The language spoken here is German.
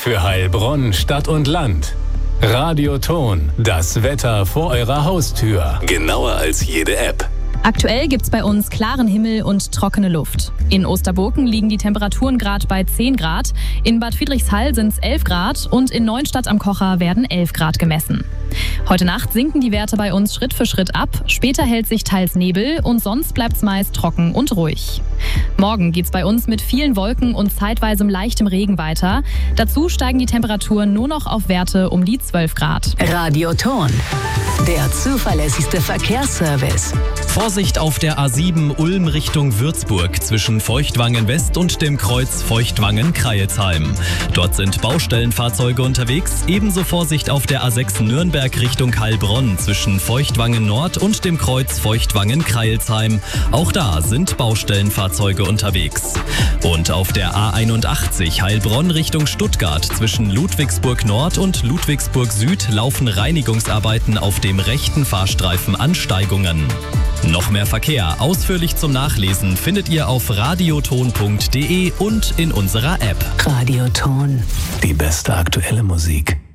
Für Heilbronn, Stadt und Land. Radioton, das Wetter vor eurer Haustür. Genauer als jede App. Aktuell gibt's bei uns klaren Himmel und trockene Luft. In Osterburken liegen die Temperaturen gerade bei 10 Grad, in Bad Friedrichshall sind's 11 Grad und in Neuenstadt am Kocher werden 11 Grad gemessen. Heute Nacht sinken die Werte bei uns Schritt für Schritt ab, später hält sich teils Nebel und sonst bleibt's meist trocken und ruhig. Morgen geht's bei uns mit vielen Wolken und zeitweise leichtem Regen weiter. Dazu steigen die Temperaturen nur noch auf Werte um die 12 Grad. Radioton, der zuverlässigste Verkehrsservice. Vorsicht auf der A7 Ulm Richtung Würzburg zwischen Feuchtwangen West und dem Kreuz Feuchtwangen-Kreilsheim. Dort sind Baustellenfahrzeuge unterwegs. Ebenso Vorsicht auf der A6 Nürnberg Richtung Heilbronn zwischen Feuchtwangen Nord und dem Kreuz Feuchtwangen-Kreilsheim. Auch da sind Baustellenfahrzeuge unterwegs. Und auf der A81 Heilbronn Richtung Stuttgart zwischen Ludwigsburg Nord und Ludwigsburg Süd laufen Reinigungsarbeiten auf dem rechten Fahrstreifen Ansteigungen. Noch mehr Verkehr ausführlich zum Nachlesen findet ihr auf radioton.de und in unserer App. Radioton. Die beste aktuelle Musik.